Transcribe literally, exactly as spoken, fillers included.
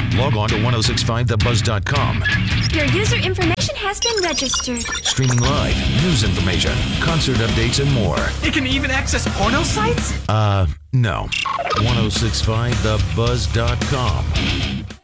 Log on to ten sixty-five the buzz dot com. Your user information has been registered. Streaming live, news information, concert updates, and more. It can even access porno sites? Uh, no. ten sixty-five the buzz dot com.